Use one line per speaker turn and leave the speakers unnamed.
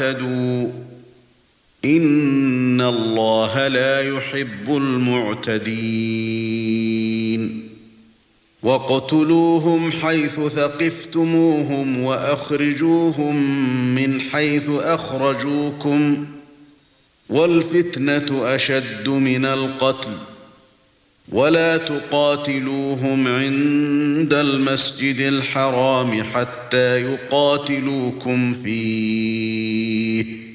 تَعْتَدُوا إِنَّ اللَّهَ لَا يُحِبُّ الْمُعْتَدِينَ وَاقْتُلُوهُمْ حَيْثُ ثَقِفْتُمُوهُمْ وَأَخْرِجُوهُمْ مِنْ حَيْثُ أَخْرَجُوكُمْ وَالْفِتْنَةُ أَشَدُّ مِنَ الْقَتْلِ وَلَا تُقَاتِلُوهُمْ عِندَ الْمَسْجِدِ الْحَرَامِ حَتَّى يُقَاتِلُوكُمْ فِيهِ